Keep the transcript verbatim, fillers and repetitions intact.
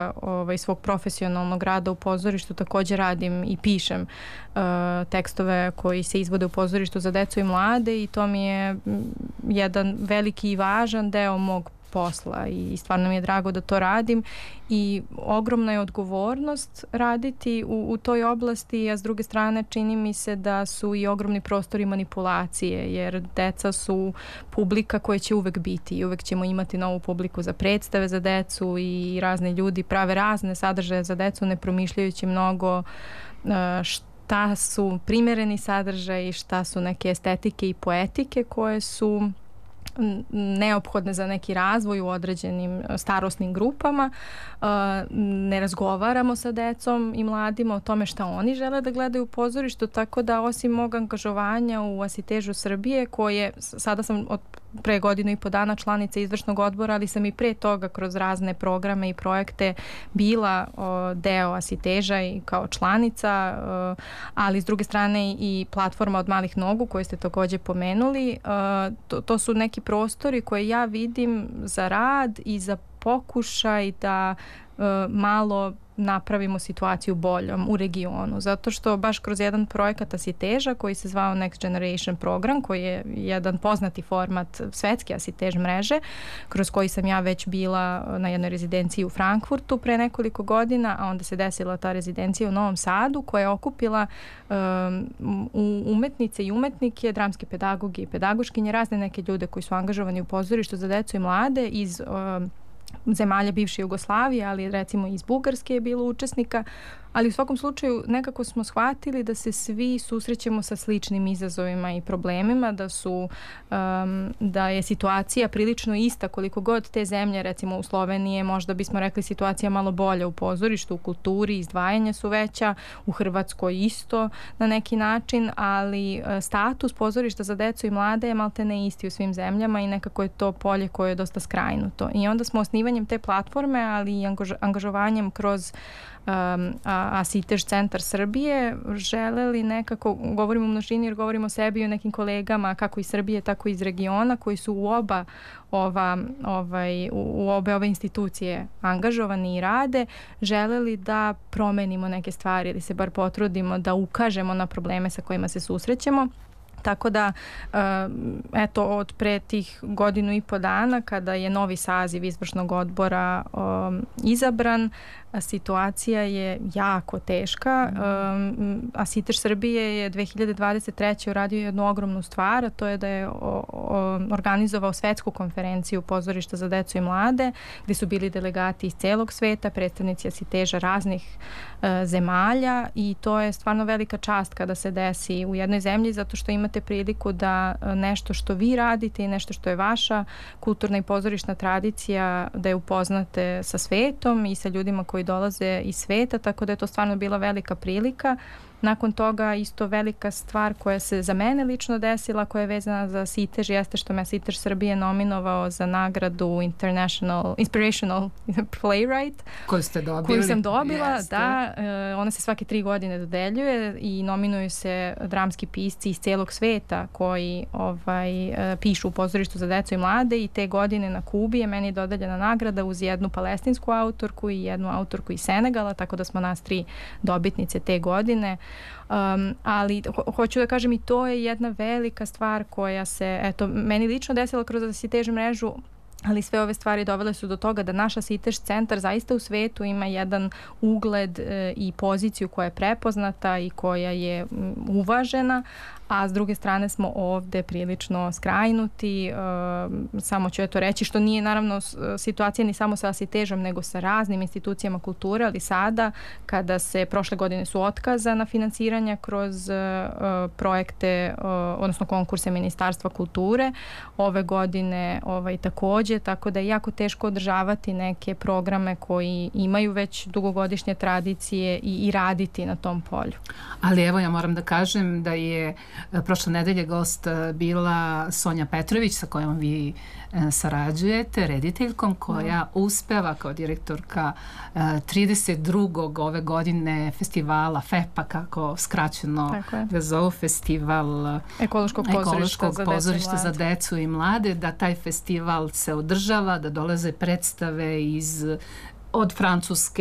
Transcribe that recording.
ovaj, svog profesionalnog rada u pozorištu također radim i pišem uh, tekstove koji se izvode u pozorištu za decu i mlade i to mi je jedan veliki i važan deo mog posla i stvarno mi je drago da to radim i ogromna je odgovornost raditi u, u toj oblasti, a s druge strane čini mi se da su i ogromni prostori manipulacije, jer deca su publika koja će uvek biti i uvek ćemo imati novu publiku za predstave za decu i razni ljudi prave razne sadržaje za decu ne promišljajući mnogo uh, šta su primjereni sadržaji, šta su neke estetike i poetike koje su neophodne za neki razvoj u određenim starosnim grupama. Ne razgovaramo sa decom i mladima o tome šta oni žele da gledaju u pozorištu, tako da osim mog angažovanja u Asitežu Srbije, koje sada sam od pre godinu i po dana članica izvršnog odbora, ali sam i pre toga kroz razne programe i projekte bila o, deo Asiteža i kao članica, o, ali s druge strane i platforma Od malih nogu koju ste također pomenuli. O, to, to su neki prostori koje ja vidim za rad i za pokušaj da o, malo napravimo situaciju boljom u regionu, zato što baš kroz jedan projekat Asiteža koji se zvao Next Generation program, koji je jedan poznati format svetske Asitež mreže, kroz koji sam ja već bila na jednoj rezidenciji u Frankfurtu pre nekoliko godina, a onda se desila ta rezidencija u Novom Sadu koja je okupila um, umetnice i umetnike, dramske pedagoge i pedagoškinje, razne neke ljude koji su angažovani u pozorištu za decu i mlade iz um, zemalja bivše Jugoslavije, ali recimo iz Bugarske je bilo učesnika, ali u svakom slučaju nekako smo shvatili da se svi susrećemo sa sličnim izazovima i problemima, da su um, da je situacija prilično ista koliko god te zemlje, recimo u Sloveniji možda bismo rekli situacija malo bolja u pozorištu, u kulturi, izdvajanja su veća, u Hrvatskoj isto na neki način, ali status pozorišta za decu i mlade je maltene isti u svim zemljama i nekako je to polje koje je dosta skrajnuto. I onda smo osnivanjem te platforme, ali i angažovanjem kroz Um, Asitež centar Srbije želeli nekako, govorimo o množini jer govorimo o sebi i o nekim kolegama kako iz Srbije tako i iz regiona koji su u oba ova, ovaj, u, u obe ove institucije angažovani i rade, želeli da promenimo neke stvari ili se bar potrudimo da ukažemo na probleme sa kojima se susrećemo. Tako da, eto, od pre tih godinu i po dana kada je novi saziv izvršnog odbora um, izabran, situacija je jako teška. Um, Asitež Srbije je dve hiljade dvadeset treće uradio jednu ogromnu stvar, a to je da je o, o, organizovao svetsku konferenciju pozorišta za decu i mlade, gdje su bili delegati iz celog sveta, predstavnici Asiteža raznih uh, zemalja i to je stvarno velika čast kada se desi u jednoj zemlji, zato što imate priliku da nešto što vi radite i nešto što je vaša kulturna i pozorišna tradicija, da je upoznate sa svetom i sa ljudima koji dolaze iz sveta, tako da je to stvarno bila velika prilika. Nakon toga isto velika stvar koja se za mene lično desila, koja je vezana za Asitež, jeste što me Asitež Srbije nominovao za nagradu International Inspirational Playwright. Koju ste dobili? Koju sam dobila, jeste. Da. E, ona se svake tri godine dodeljuje i nominuju se dramski pisci iz celog sveta koji ovaj, e, pišu u pozorištu za decu i mlade i te godine na Kubi je meni dodeljena nagrada uz jednu palestinsku autorku i jednu autorku iz Senegala, tako da smo nas tri dobitnice te godine. Um, ali ho- hoću da kažem i to je jedna velika stvar koja se, eto, meni lično desila kroz Asitež mrežu, ali sve ove stvari dovele su do toga da naš Asitež centar zaista u svetu ima jedan ugled e, i poziciju koja je prepoznata i koja je m, uvažena, a s druge strane smo ovde prilično skrajnuti. E, samo ću eto reći što nije naravno situacija ni samo sa Asitežom, nego sa raznim institucijama kulture, ali sada kada se prošle godine su otkazana finansiranja kroz e, projekte, e, odnosno konkurse Ministarstva kulture, ove godine ovaj, takođe, tako da je jako teško održavati neke programe koji imaju već dugogodišnje tradicije i, i raditi na tom polju. Ali evo ja moram da kažem da je prošle nedelje gost bila Sonja Petrović sa kojom vi sarađujete, rediteljkom koja no. uspeva kao direktorka trideset drugog ove godine festivala FEPA, kako skraćeno ga zovu, festival ekološkog pozorišta, ekološkog za, pozorišta decu za decu i mlade, da taj festival se održava, da dolaze predstave iz od Francuske